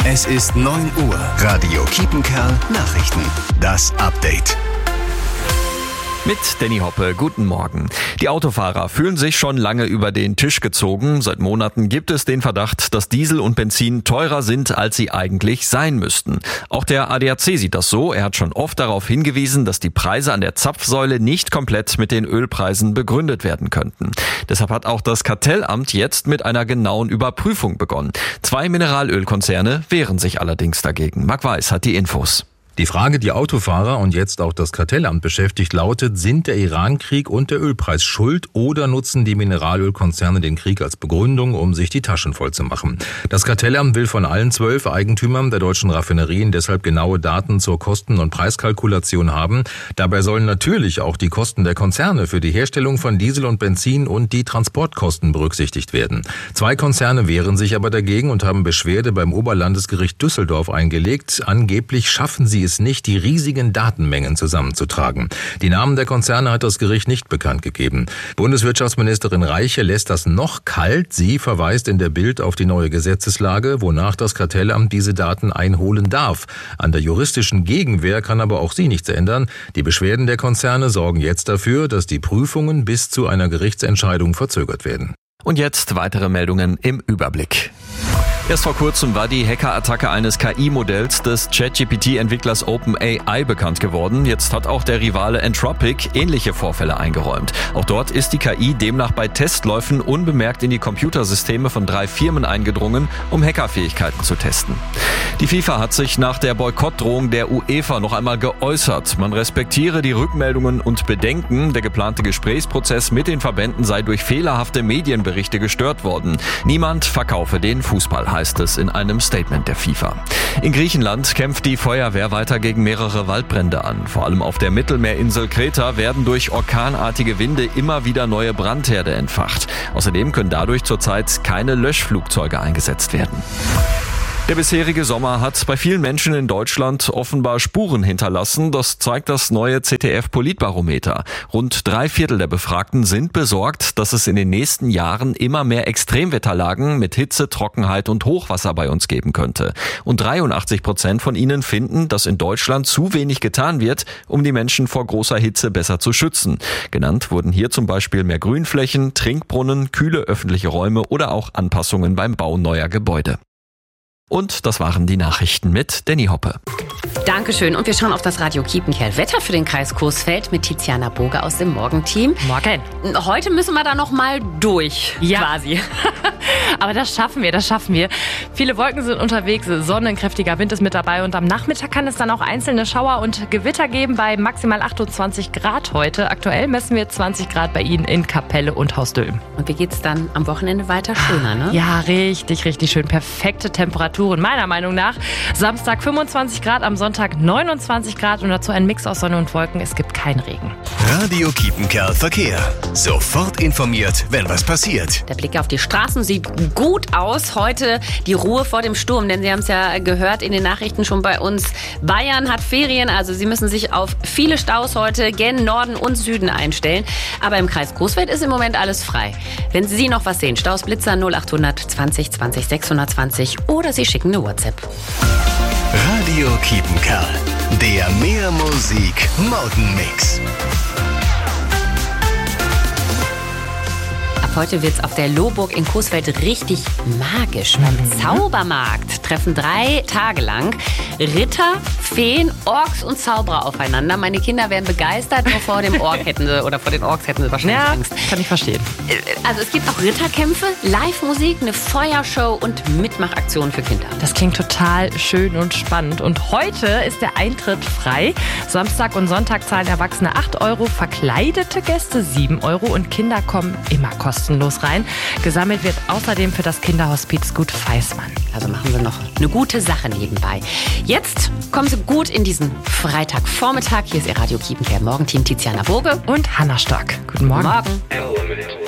Es ist 9 Uhr. Radio Kiepenkerl Nachrichten. Das Update. Mit Danny Hoppe, guten Morgen. Die Autofahrer fühlen sich schon lange über den Tisch gezogen. Seit Monaten gibt es den Verdacht, dass Diesel und Benzin teurer sind, als sie eigentlich sein müssten. Auch der ADAC sieht das so. Er hat schon oft darauf hingewiesen, dass die Preise an der Zapfsäule nicht komplett mit den Ölpreisen begründet werden könnten. Deshalb hat auch das Kartellamt jetzt mit einer genauen Überprüfung begonnen. 2 Mineralölkonzerne wehren sich allerdings dagegen. Marc Weiß hat die Infos. Die Frage, die Autofahrer und jetzt auch das Kartellamt beschäftigt, lautet: Sind der Iran-Krieg und der Ölpreis schuld oder nutzen die Mineralölkonzerne den Krieg als Begründung, um sich die Taschen voll zu machen? Das Kartellamt will von allen 12 Eigentümern der deutschen Raffinerien deshalb genaue Daten zur Kosten- und Preiskalkulation haben. Dabei sollen natürlich auch die Kosten der Konzerne für die Herstellung von Diesel und Benzin und die Transportkosten berücksichtigt werden. 2 Konzerne wehren sich aber dagegen und haben Beschwerde beim Oberlandesgericht Düsseldorf eingelegt. Angeblich schaffen sie es nicht, die riesigen Datenmengen zusammenzutragen. Die Namen der Konzerne hat das Gericht nicht bekannt gegeben. Bundeswirtschaftsministerin Reiche lässt das noch kalt. Sie verweist in der Bild auf die neue Gesetzeslage, wonach das Kartellamt diese Daten einholen darf. An der juristischen Gegenwehr kann aber auch sie nichts ändern. Die Beschwerden der Konzerne sorgen jetzt dafür, dass die Prüfungen bis zu einer Gerichtsentscheidung verzögert werden. Und jetzt weitere Meldungen im Überblick. Erst vor kurzem war die Hackerattacke eines KI-Modells des ChatGPT-Entwicklers OpenAI bekannt geworden. Jetzt hat auch der Rivale Anthropic ähnliche Vorfälle eingeräumt. Auch dort ist die KI demnach bei Testläufen unbemerkt in die Computersysteme von 3 Firmen eingedrungen, um Hackerfähigkeiten zu testen. Die FIFA hat sich nach der Boykottdrohung der UEFA noch einmal geäußert. Man respektiere die Rückmeldungen und Bedenken. Der geplante Gesprächsprozess mit den Verbänden sei durch fehlerhafte Medienberichte gestört worden. Niemand verkaufe den Fußball, heißt es in einem Statement der FIFA. In Griechenland kämpft die Feuerwehr weiter gegen mehrere Waldbrände an. Vor allem auf der Mittelmeerinsel Kreta werden durch orkanartige Winde immer wieder neue Brandherde entfacht. Außerdem können dadurch zurzeit keine Löschflugzeuge eingesetzt werden. Der bisherige Sommer hat bei vielen Menschen in Deutschland offenbar Spuren hinterlassen. Das zeigt das neue ZDF-Politbarometer. Rund 3/4 der Befragten sind besorgt, dass es in den nächsten Jahren immer mehr Extremwetterlagen mit Hitze, Trockenheit und Hochwasser bei uns geben könnte. Und 83% von ihnen finden, dass in Deutschland zu wenig getan wird, um die Menschen vor großer Hitze besser zu schützen. Genannt wurden hier zum Beispiel mehr Grünflächen, Trinkbrunnen, kühle öffentliche Räume oder auch Anpassungen beim Bau neuer Gebäude. Und das waren die Nachrichten mit Danny Hoppe. Dankeschön. Und wir schauen auf das Radio Kiepenkerl Wetter für den Kreis Coesfeld mit Tiziana Boge aus dem Morgenteam. Morgen. Heute müssen wir da noch mal durch, quasi. Aber das schaffen wir. Viele Wolken sind unterwegs, Sonne, ein kräftiger Wind ist mit dabei und am Nachmittag kann es dann auch einzelne Schauer und Gewitter geben bei maximal 28 Grad heute. Aktuell messen wir 20 Grad bei Ihnen in Kapelle und Hausdülmen. Und wie geht's dann am Wochenende weiter? Schöner, ne? Ja, richtig schön. Perfekte Temperaturen, meiner Meinung nach. Samstag 25 Grad, am Sonntag 29 Grad und dazu ein Mix aus Sonne und Wolken. Es gibt keinen Regen. Radio Kiepenkerl Verkehr. Sofort informiert, wenn was passiert. Der Blick auf die Straßen sieht gut aus. Heute die Ruhe vor dem Sturm, denn Sie haben es ja gehört in den Nachrichten schon bei uns. Bayern hat Ferien, also Sie müssen sich auf viele Staus heute gen Norden und Süden einstellen. Aber im Kreis Coesfeld ist im Moment alles frei. Wenn Sie noch was sehen, Staus Blitzer 0800 20 20 620 oder Sie schicken eine WhatsApp. Radio Kiepenkerl. Der Mehr Musik Morgenmix. Ab heute wird's auf der Lohburg in Coesfeld richtig magisch. Beim Zaubermarkt treffen 3 Tage lang Ritter, Feen, Orks und Zauberer aufeinander. Meine Kinder wären begeistert, nur vor den Orks hätten sie wahrscheinlich Angst. Kann ich verstehen. Also es gibt auch Ritterkämpfe, Live-Musik, eine Feuershow und Mitmachaktionen für Kinder. Das klingt total schön und spannend. Und heute ist der Eintritt frei. Samstag und Sonntag zahlen Erwachsene 8 €, verkleidete Gäste 7 € und Kinder kommen immer kostenlos rein. Gesammelt wird außerdem für das Kinderhospiz Gut Feismann. Also machen wir noch eine gute Sache nebenbei. Jetzt kommen Sie gut in diesen Freitagvormittag. Hier ist Ihr Radio Kiepenkerl Morgenteam Tiziana Boge und Hanna Stock. Guten Morgen. Morgen.